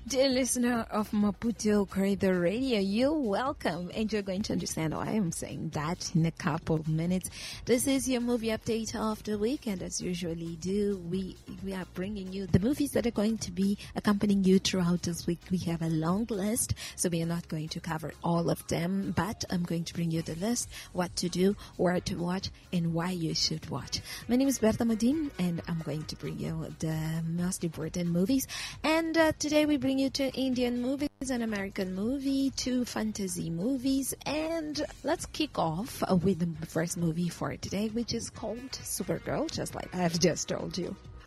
Dear listener of Maputo Corridor Radio, you're welcome, and you're going to understand why I'm saying that in a couple of minutes. This is your movie update of the week, and as usually do, we are bringing you the movies that are going to be accompanying you throughout this week. We have a long list, so we are not going to cover all of them, but I'm going to bring you the list, what to do, where to watch, and why you should watch. My name is Berta Modin, and I'm going to bring you the most important movies, and today we bring you two Indian movies, an American movie, two fantasy movies, and let's kick off with the first movie for today, which is called Supergirl, just like I've just told you.